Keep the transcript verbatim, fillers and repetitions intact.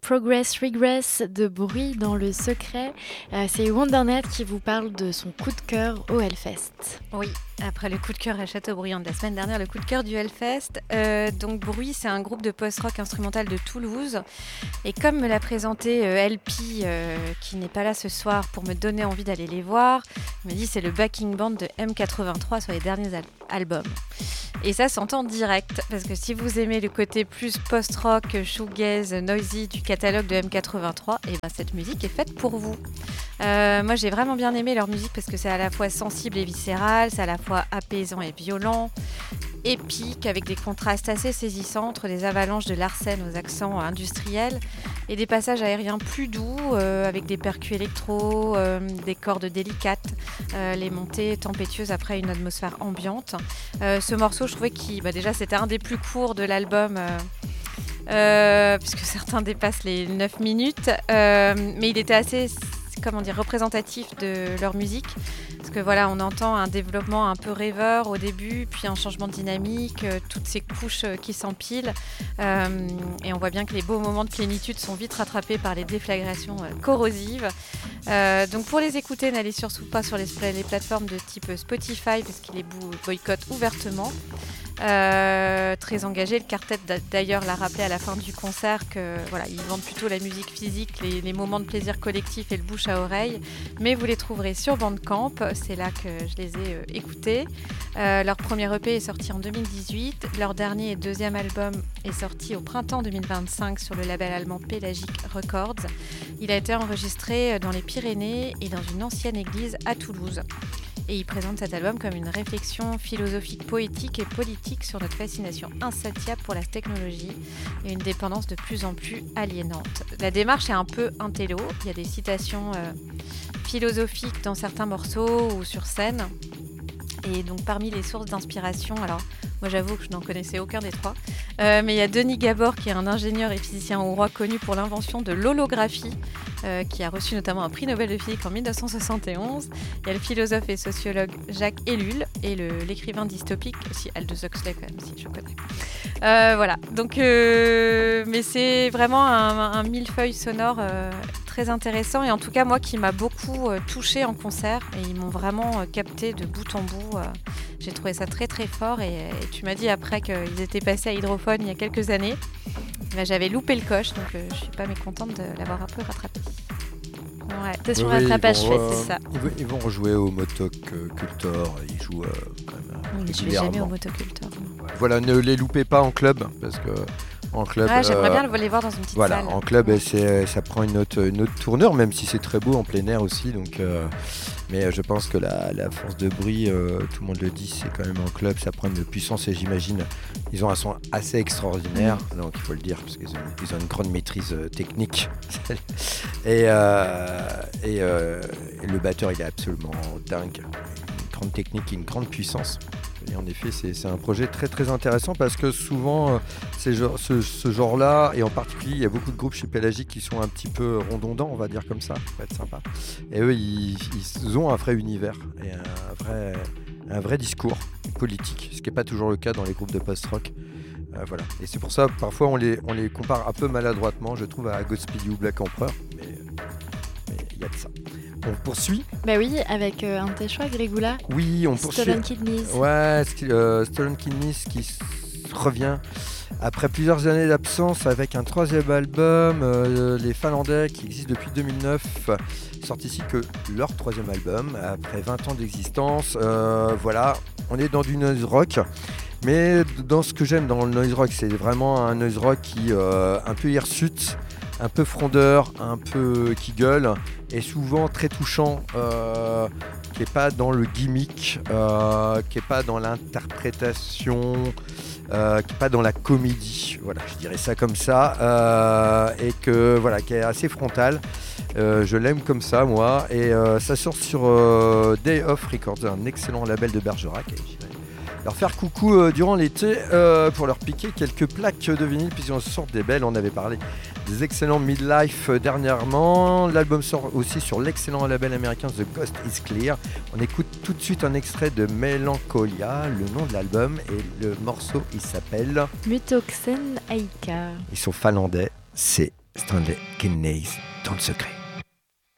Progress Regress de Bruit dans le secret. Euh, c'est Wondernet qui vous parle de son coup de cœur au Hellfest. Oui, après le coup de cœur à Châteaubriand de la semaine dernière, le coup de cœur du Hellfest. Euh, donc Bruit, c'est un groupe de post-rock instrumental de Toulouse. Et comme me l'a présenté euh, L P, euh, qui n'est pas là ce soir pour me donner envie d'aller les voir, il m'a dit c'est le backing band de M quatre-vingt-trois sur les derniers al- albums. Et ça s'entend direct, parce que si vous aimez le côté plus post-rock, shoegaze, noisy du catalogue de M quatre-vingt-trois, et ben cette musique est faite pour vous. Euh, moi j'ai vraiment bien aimé leur musique parce que c'est à la fois sensible et viscéral, c'est à la fois apaisant et violent, épique, avec des contrastes assez saisissants entre des avalanches de Larsen aux accents industriels et des passages aériens plus doux, euh, avec des percus électro, euh, des cordes délicates, euh, les montées tempétueuses après une atmosphère ambiante. Euh, ce morceau, je trouvais que bah déjà c'était un des plus courts de l'album, euh, euh, puisque certains dépassent les neuf minutes, euh, mais il était assez comment dire, représentatif de leur musique. Parce que voilà, on entend un développement un peu rêveur au début, puis un changement de dynamique, euh, toutes ces couches euh, qui s'empilent. Euh, et on voit bien que les beaux moments de plénitude sont vite rattrapés par les déflagrations euh, corrosives. Euh, donc pour les écouter, n'allez surtout pas sur les, les plateformes de type Spotify, parce qu'ils les bou- boycottent ouvertement. Euh, très engagé, le quartet d'ailleurs l'a rappelé à la fin du concert que voilà, ils vendent plutôt la musique physique, les, les moments de plaisir collectif et le bouche à oreille, mais vous les trouverez sur Bandcamp, c'est là que je les ai euh, écoutés. Euh, leur premier E P est sorti en deux mille dix-huit, leur dernier et deuxième album est sorti au printemps deux mille vingt-cinq sur le label allemand Pelagic Records. Il a été enregistré dans les Pyrénées et dans une ancienne église à Toulouse. Et il présente cet album comme une réflexion philosophique, poétique et politique sur notre fascination insatiable pour la technologie et une dépendance de plus en plus aliénante. La démarche est un peu intello, il y a des citations euh, philosophiques dans certains morceaux ou sur scène. Et donc parmi les sources d'inspiration, alors moi j'avoue que je n'en connaissais aucun des trois, euh, mais il y a Denis Gabor qui est un ingénieur et physicien hongrois connu pour l'invention de l'holographie, euh, qui a reçu notamment un prix Nobel de physique en dix-neuf cent soixante et onze. Il y a le philosophe et sociologue Jacques Ellul et le, l'écrivain dystopique aussi Aldous Huxley quand même, si je connais. Euh, voilà, donc euh, mais c'est vraiment un, un millefeuille sonore euh, très intéressant et en tout cas moi qui m'a beaucoup euh, touchée en concert et ils m'ont vraiment euh, capté de bout en bout. Euh, j'ai trouvé ça très très fort et, et tu m'as dit après qu'ils étaient passés à Hydrophone il y a quelques années. Ben, j'avais loupé le coche donc euh, je suis pas mécontente de l'avoir un peu rattrapé. Ouais, t'es sur oui, rattrapage oui, fait, euh, c'est ça. Ils vont, ils vont rejouer au Motoc euh, Cultor, ils jouent euh, quand même euh, Oui, mais je vais régulièrement. jamais au motoculteur. Voilà, ne les loupez pas en club parce que en club. Ah, j'aimerais euh, bien les voir dans une petite Voilà, salle. en club, c'est, ça prend une autre, une autre tournure, même si c'est très beau en plein air aussi. Donc, euh, mais je pense que la, la force de Bruit, euh, tout le monde le dit, c'est quand même en club, ça prend une puissance et j'imagine, ils ont un son assez extraordinaire, donc il faut le dire, parce qu'ils ont, ils ont une grande maîtrise euh, technique. et, euh, et, euh, et le batteur, il est absolument dingue. Une grande technique et une grande puissance. Et en effet, c'est, c'est un projet très très intéressant parce que souvent, euh, c'est genre, ce, ce genre-là, et en particulier, il y a beaucoup de groupes chez Pelagic qui sont un petit peu redondants, on va dire comme ça, pour être sympa. Et eux, ils, ils ont un vrai univers et un vrai, un vrai discours politique, ce qui n'est pas toujours le cas dans les groupes de post-rock. Euh, voilà. Et c'est pour ça, parfois, on les, on les compare un peu maladroitement, je trouve, à Godspeed You Black Emperor, mais il y a de ça. On poursuit. Bah oui, avec euh, un de tes choix, Grégula. Oui, on poursuit. Stolen Kidneys. Ouais, euh, Stolen Kidneys qui s- revient après plusieurs années d'absence avec un troisième album, euh, les Finlandais qui existent depuis deux mille neuf, sortent ici que leur troisième album après vingt ans d'existence. Euh, voilà, on est dans du noise rock. Mais dans ce que j'aime dans le noise rock, c'est vraiment un noise rock qui euh, un peu hirsute, un peu frondeur, un peu qui gueule, et souvent très touchant, euh, qui n'est pas dans le gimmick, euh, qui n'est pas dans l'interprétation, euh, qui n'est pas dans la comédie. Voilà, je dirais ça comme ça, euh, et que voilà, qui est assez frontal. Euh, je l'aime comme ça, moi, et euh, ça sort sur euh, Day Off Records, un excellent label de Bergerac. Et j'irai leur faire coucou euh, durant l'été euh, pour leur piquer quelques plaques de vinyle puisqu'ils en sortent des belles. On avait parlé des excellents Midlife euh, dernièrement. L'album sort aussi sur l'excellent label américain The Ghost is Clear. On écoute tout de suite un extrait de Melancholia, le nom de l'album, et le morceau il s'appelle Mutoxen Aika. Ils sont finlandais, c'est Stanley Kidneys dans le secret.